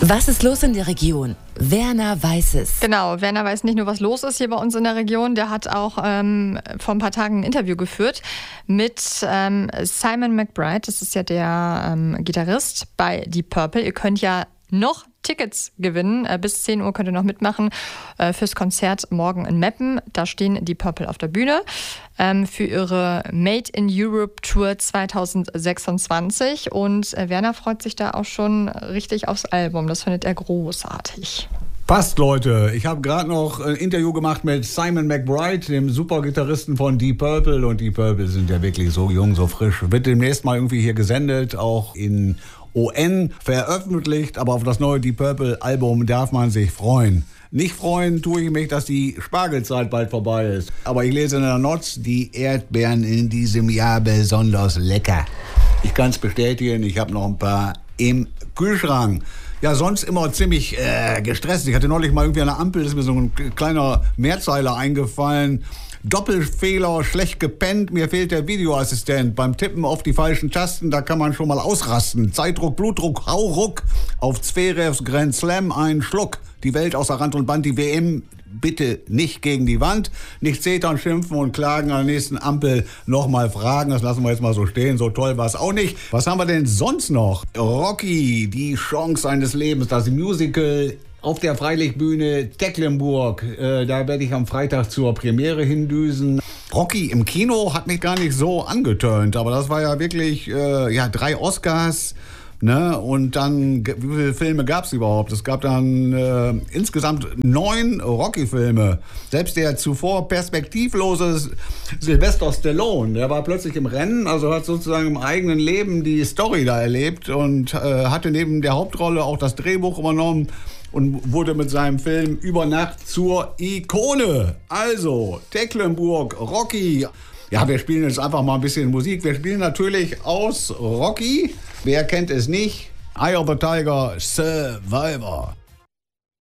Was ist los in der Region? Werner weiß es. Genau, Werner weiß nicht nur, was los ist hier bei uns in der Region. Der hat auch vor ein paar Tagen ein Interview geführt mit Simon McBride. Das ist ja der Gitarrist bei Deep Purple. Ihr könnt ja noch Tickets gewinnen. Bis 10 Uhr könnt ihr noch mitmachen fürs Konzert morgen in Meppen. Da stehen Deep Purple auf der Bühne für ihre Made in Europe Tour 2026. Und Werner freut sich da auch schon richtig aufs Album. Das findet er großartig. Passt, Leute. Ich habe gerade noch ein Interview gemacht mit Simon McBride, dem Supergitarristen von Deep Purple. Und Deep Purple sind ja wirklich so jung, so frisch. Wird demnächst mal irgendwie hier gesendet, auch in ON veröffentlicht. Aber auf das neue Deep Purple Album darf man sich freuen. Nicht freuen tue ich mich, dass die Spargelzeit bald vorbei ist. Aber ich lese in der Notz, die Erdbeeren in diesem Jahr besonders lecker. Ich kann es bestätigen, ich habe noch ein paar im Kühlschrank. Ja, sonst immer ziemlich gestresst. Ich hatte neulich mal irgendwie an der Ampel, ist mir so ein kleiner Mehrzeiler eingefallen. Doppelfehler, schlecht gepennt, mir fehlt der Videoassistent. Beim Tippen auf die falschen Tasten, da kann man schon mal ausrasten. Zeitdruck, Blutdruck, Hauruck. Auf Zverevs Grand Slam einen Schluck. Die Welt außer Rand und Band, die WM bitte nicht gegen die Wand. Nicht zetern, schimpfen und klagen, an der nächsten Ampel nochmal fragen. Das lassen wir jetzt mal so stehen. So toll war es auch nicht. Was haben wir denn sonst noch? Rocky, die Chance seines Lebens, das Musical auf der Freilichtbühne Tecklenburg. Da werde ich am Freitag zur Premiere hindüsen. Rocky im Kino hat mich gar nicht so angeturnt, aber das war ja wirklich 3 Oscars. Ne? Und dann, wie viele Filme gab es überhaupt? Es gab dann insgesamt 9 Rocky-Filme. Selbst der zuvor perspektivlose Sylvester Stallone, der war plötzlich im Rennen, also hat sozusagen im eigenen Leben die Story da erlebt und hatte neben der Hauptrolle auch das Drehbuch übernommen und wurde mit seinem Film über Nacht zur Ikone. Also, Tecklenburg, Rocky. Ja, wir spielen jetzt einfach mal ein bisschen Musik. Wir spielen natürlich aus Rocky. Wer kennt es nicht? Eye of the Tiger, Survivor.